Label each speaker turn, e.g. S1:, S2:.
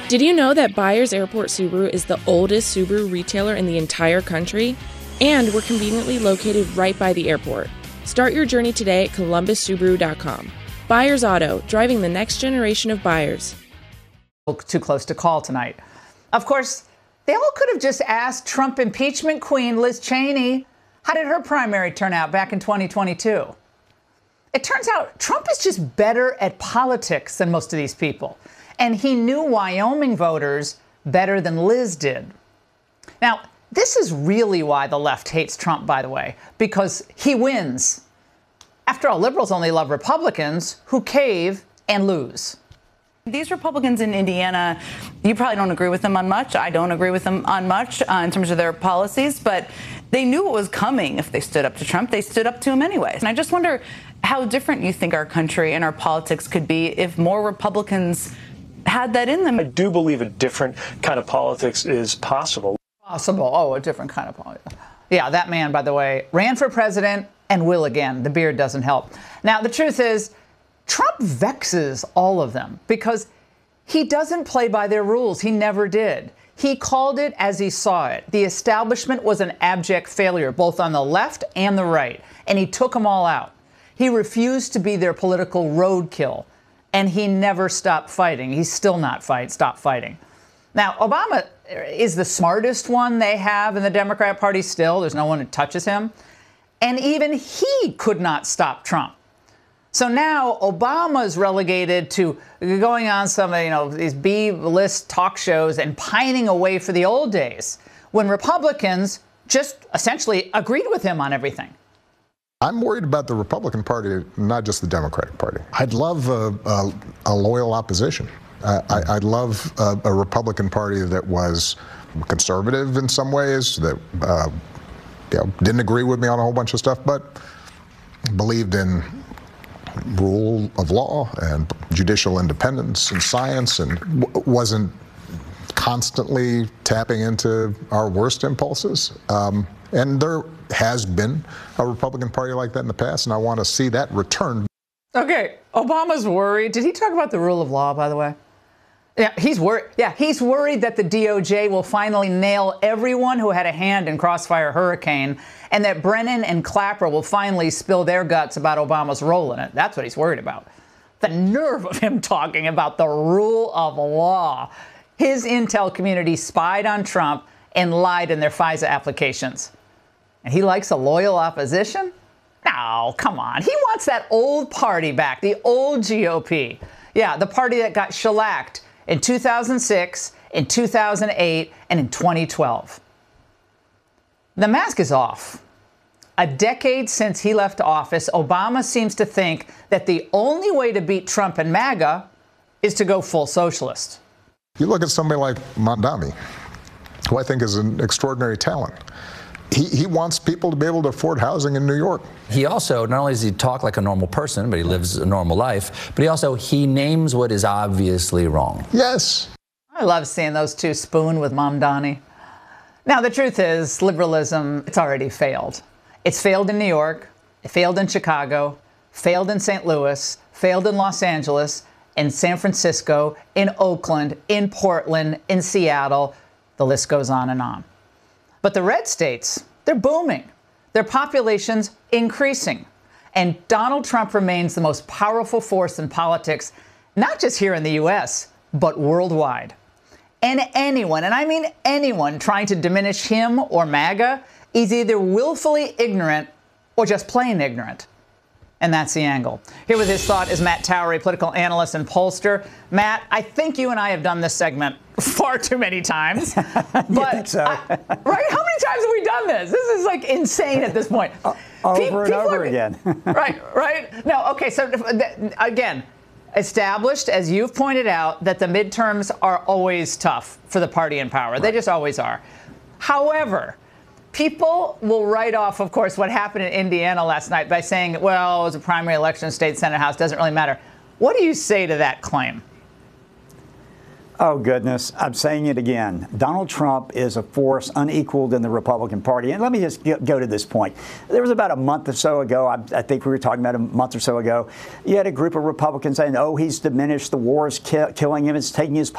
S1: Did you know that Byers Airport Subaru is the oldest Subaru retailer in the entire country? And we're conveniently located right by the airport. Start your journey today at columbussubaru.com. Byers Auto, driving the next generation of buyers.
S2: Too close to call tonight. Of course, they all could have just asked Trump impeachment queen Liz Cheney, how did her primary turn out back in 2022? It turns out Trump is just better at politics than most of these people. And he knew Wyoming voters better than Liz did. Now, this is really why the left hates Trump, by the way, because he wins. After all, liberals only love Republicans who cave and lose.
S3: These Republicans in Indiana, you probably don't agree with them on much. I don't agree with them on much in terms of their policies, but they knew what was coming if they stood up to Trump. They stood up to him anyways. And I just wonder how different you think our country and our politics could be if more Republicans had that in them.
S4: I do believe a different kind of politics is possible.
S2: Oh, a different kind of politics. Yeah, that man, by the way, ran for president and will again. The beard doesn't help. Now, the truth is, Trump vexes all of them because he doesn't play by their rules. He never did. He called it as he saw it. The establishment was an abject failure, both on the left and the right, and he took them all out. He refused to be their political roadkill, and he never stopped fighting. He's still not stopped fighting. Now, Obama is the smartest one they have in the Democrat Party still. There's no one who touches him. And even he could not stop Trump. So now Obama's relegated to going on some, these B-list talk shows and pining away for the old days when Republicans just essentially agreed with him on everything.
S5: I'm worried about the Republican Party, not just the Democratic Party. I'd love a loyal opposition. I'd love a Republican Party that was conservative in some ways, that didn't agree with me on a whole bunch of stuff, but believed in rule of law and judicial independence and science, and wasn't constantly tapping into our worst impulses. And there has been a Republican Party like that in the past, and I want to see that return.
S2: Okay, Obama's worried. Did he talk about the rule of law, by the way? Yeah, he's worried. Yeah, he's worried that the DOJ will finally nail everyone who had a hand in Crossfire Hurricane, and that Brennan and Clapper will finally spill their guts about Obama's role in it. That's what he's worried about. The nerve of him talking about the rule of law. His intel community spied on Trump and lied in their FISA applications. And he likes a loyal opposition? No, come on. He wants that old party back, the old GOP. Yeah, the party that got shellacked in 2006, in 2008, and in 2012. The mask is off. A decade since he left office, Obama seems to think that the only way to beat Trump and MAGA is to go full socialist.
S5: You look at somebody like Mamdani, who I think is an extraordinary talent. He wants people to be able to afford housing in New York.
S6: He also, not only does he talk like a normal person, but he lives a normal life, but he names what is obviously wrong.
S5: Yes.
S2: I love seeing those two spoon with Mamdani. Now, the truth is, liberalism, it's already failed. It's failed in New York, it failed in Chicago, failed in St. Louis, failed in Los Angeles, in San Francisco, in Oakland, in Portland, in Seattle. The list goes on and on. But the red states, they're booming. Their population's increasing. And Donald Trump remains the most powerful force in politics, not just here in the U.S., but worldwide. And anyone, and I mean anyone, trying to diminish him or MAGA is either willfully ignorant or just plain ignorant. And that's the angle. Here with his thought is Matt Towery, political analyst and pollster. Matt, I think you and I have done this segment far too many times.
S7: But so?
S2: Right? How many times have we done this? This is like insane at this point.
S7: Over and over again.
S2: Right? No, okay, so again, established, as you've pointed out, that the midterms are always tough for the party in power. Right. They just always are. However, people will write off, of course, what happened in Indiana last night by saying, well, it was a primary election, state, Senate, House, doesn't really matter. What do you say to that claim?
S7: Oh, goodness. I'm saying it again. Donald Trump is a force unequaled in the Republican Party. And let me just go to this point. There was about a month or so ago, I think we were talking about a month or so ago, you had a group of Republicans saying, oh, he's diminished, the war is killing him, it's taking his